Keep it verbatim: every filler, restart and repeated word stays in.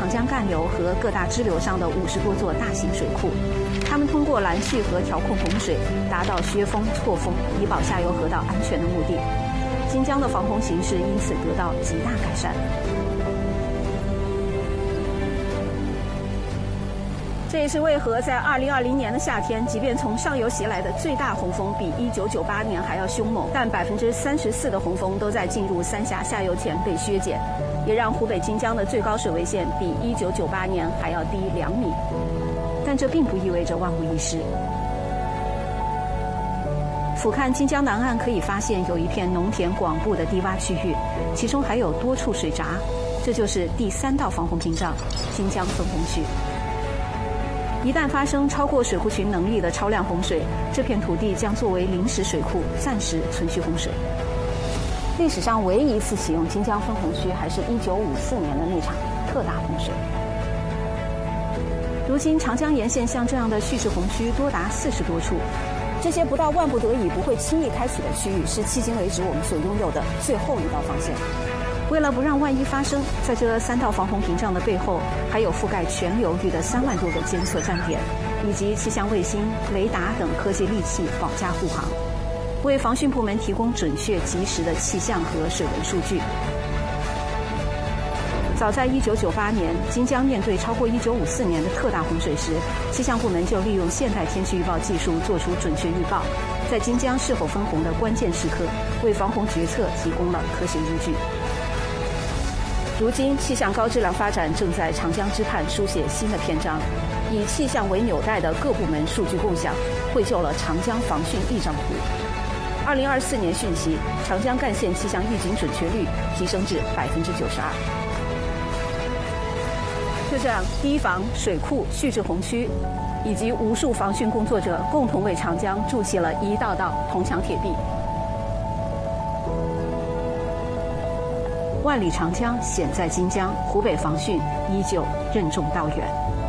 江干流和各大支流上的五十多座大型水库。他们通过拦蓄和调控洪水，达到削峰错峰，以保下游河道安全的目的。金江的防洪形势因此得到极大改善。这也是为何在二零二零年的夏天，即便从上游袭来的最大洪峰比一九九八年还要凶猛，但百分之三十四的洪峰都在进入三峡下游前被削减，也让湖北金江的最高水位线比一九九八年还要低两米。但这并不意味着万无一失。俯瞰金江南岸，可以发现有一片农田广布的低洼区域，其中还有多处水闸，这就是第三道防洪屏障——金江分洪区。一旦发生超过水库群能力的超量洪水，这片土地将作为临时水库，暂时存续洪水。历史上唯一一次启用金江分洪区，还是一九五四年的那场特大洪水。如今长江沿线像这样的蓄滞洪区多达四十多处，这些不到万不得已不会轻易开启的区域，是迄今为止我们所拥有的最后一道防线。为了不让万一发生，在这三道防洪屏障的背后，还有覆盖全流域的三万多个监测站点，以及气象卫星、雷达等科技利器保驾护航，为防汛部门提供准确及时的气象和水文数据。早在一九九八年，金江面对超过一九五四年的特大洪水时，气象部门就利用现代天气预报技术做出准确预报，在金江是否分洪的关键时刻，为防洪决策提供了科学依据。如今，气象高质量发展正在长江之畔书写新的篇章，以气象为纽带的各部门数据共享，绘就了长江防汛一张图。二零二四年汛期，长江干线气象预警准确率提升至百分之九十二。就这样，堤防、水库、蓄滞洪区，以及无数防汛工作者共同为长江筑起了一道道铜墙铁壁。万里长江险在金江，湖北防汛依旧任重道远。